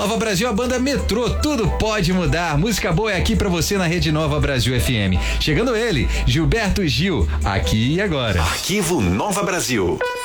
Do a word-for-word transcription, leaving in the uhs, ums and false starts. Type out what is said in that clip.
Nova Brasil, a banda Metrô, tudo pode mudar. Música boa é aqui pra você na Rede Nova Brasil F M. Chegando ele, Gilberto Gil, aqui e agora. Arquivo Nova Brasil.